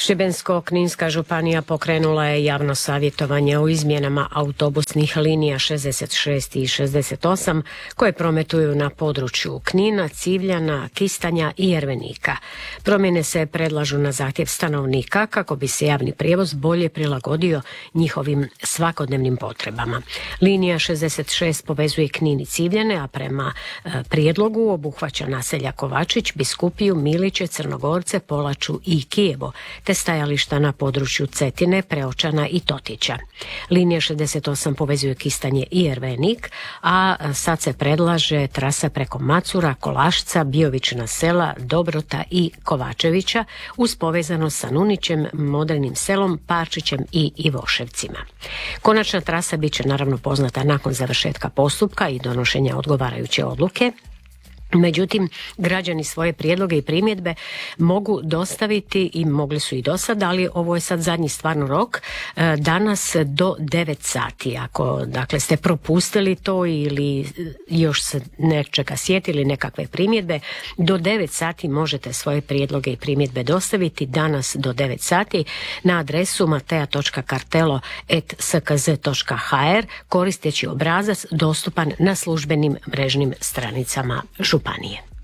Šibensko-kninska županija pokrenula je javno savjetovanje o izmjenama autobusnih linija 66 i 68 koje prometuju na području Knina, Civljana, Kistanja i Ervenika. Promjene se predlažu na zahtjev stanovnika kako bi se javni prijevoz bolje prilagodio njihovim svakodnevnim potrebama. Linija 66 povezuje Knin i Civljane, a prema prijedlogu obuhvaća naselja Kovačić, Biskupiju, Miliće, Crnogorce, Polaču i Kijevo, te stajališta na području Cetine, Preočana i Totića. Linija 68 povezuje Kistanje i Ervenik, a sad se predlaže trasa preko Macura, Kolašca, Biovična sela, Dobrota i Kovačevića uz povezanost sa Nunićem, Modernim selom, Parčićem i Ivoševcima. Konačna trasa bit će naravno poznata nakon završetka postupka i donošenja odgovarajuće odluke. Međutim, građani svoje prijedloge i primjedbe mogu dostaviti i mogli su i do sad, ali ovo je sad zadnji stvarno rok, danas do 9 sati. Ako dakle ste propustili to ili još se nečega sjetili, nekakve primjedbe, do 9 sati možete svoje prijedloge i primjedbe dostaviti danas do 9 sati na adresu matea.kartelo@skz.hr koristeći obrazac dostupan na službenim mrežnim stranicama županije.